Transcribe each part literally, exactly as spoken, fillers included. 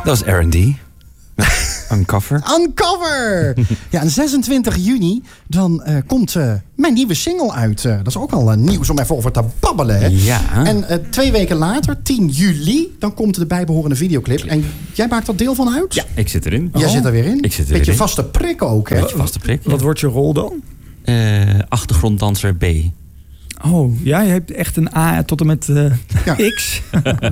Dat was R en D. Uncover. Uncover! Ja, en zesentwintig juni dan uh, komt uh, mijn nieuwe single uit. Uh, dat is ook al uh, nieuws om even over te babbelen. Hè? Ja. En uh, twee weken later, tien juli, dan komt de bijbehorende videoclip. En jij maakt dat deel van uit? Ja, ik zit erin. Jij oh. zit er weer in? Ik zit er Beetje weer in. vaste prik ook, hè? Beetje vaste prik, ja. Wat wordt je rol dan? Uh, achtergronddanser B. Oh, ja, je hebt echt een A tot en met uh, ja. X.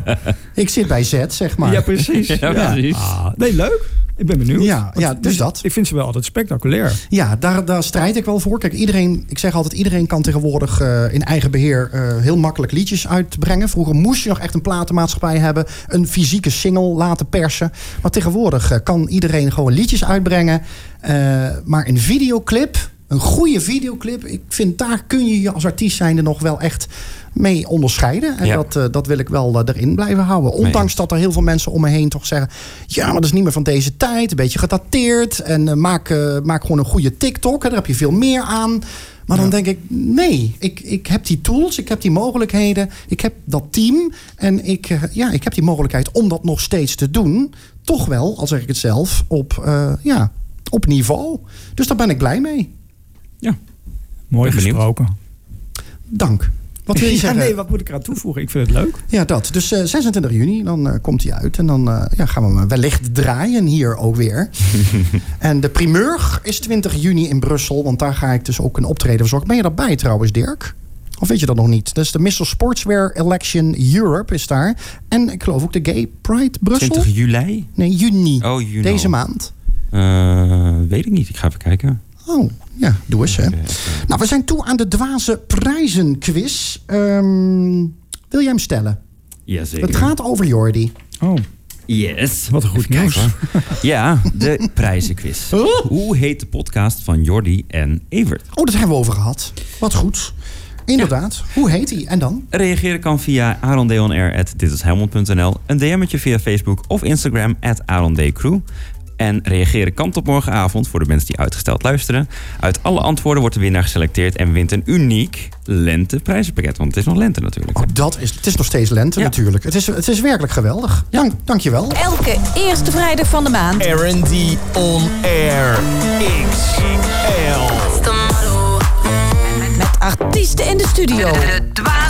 Ik zit bij Z, zeg maar. Ja, precies. Ja, ja. precies. Ah, nee, leuk. Ik ben benieuwd. Ja, ja dus, dus dat. Ik vind ze wel altijd spectaculair. Ja, daar, daar strijd ik wel voor. Kijk, iedereen, ik zeg altijd, iedereen kan tegenwoordig uh, in eigen beheer uh, heel makkelijk liedjes uitbrengen. Vroeger moest je nog echt een platenmaatschappij hebben, een fysieke single laten persen. Maar tegenwoordig uh, kan iedereen gewoon liedjes uitbrengen. Uh, maar een videoclip, een goede videoclip, ik vind daar kun je je als artiest zijnde nog wel echt mee onderscheiden. En ja. dat, uh, dat wil ik wel uh, erin blijven houden. Ondanks dat er heel veel mensen om me heen toch zeggen, ja, maar dat is niet meer van deze tijd. Een beetje gedateerd. En uh, maak, uh, maak gewoon een goede TikTok. Hè, daar heb je veel meer aan. Maar ja. dan denk ik, nee, ik, ik heb die tools, ik heb die mogelijkheden. Ik heb dat team. En ik, uh, ja, ik heb die mogelijkheid om dat nog steeds te doen. Toch wel, al zeg ik het zelf, op, uh, ja, op niveau. Dus daar ben ik blij mee. Ja, mooi gesproken. Dank. Wat wil je zeggen? Ja, nee, wat moet ik eraan toevoegen? Ik vind het leuk. Ja, dat. Dus uh, zesentwintig juni, dan uh, komt hij uit. En dan uh, ja, gaan we hem wellicht draaien hier ook weer. En de primeur is twintig juni in Brussel. Want daar ga ik dus ook een optreden verzorgen. Ben je daarbij trouwens, Dirk? Of weet je dat nog niet? Dat is de mister Sportswear Election Europe is daar. En ik geloof ook de Gay Pride Brussel. twintig juli? Nee, juni. Oh, juni. Deze maand. Uh, weet ik niet. Ik ga even kijken. Oh, ja, doe eens. Hè. Nou, we zijn toe aan de dwaze prijzenquiz. Um, wil jij hem stellen? Jazeker. Het gaat over Jordi. Oh. Yes. Wat een goed nieuws. Ja, de prijzenquiz. Oh. Hoe heet de podcast van Jordi en Evert? Oh, dat hebben we over gehad. Wat goed. Inderdaad. Ja. Hoe heet hij? En dan? Reageren kan via arondonair at ditishelmond punt n l, een D M'tje via Facebook of Instagram at arondcrew. En reageren kan tot morgenavond voor de mensen die uitgesteld luisteren. Uit alle antwoorden wordt de winnaar geselecteerd en wint een uniek lenteprijzenpakket. Want het is nog lente natuurlijk. Oh, dat is, het is nog steeds lente ja. natuurlijk. Het is, het is werkelijk geweldig. Dank, dank je wel. Elke eerste vrijdag van de maand. R en D On Air X L. Met artiesten in de studio.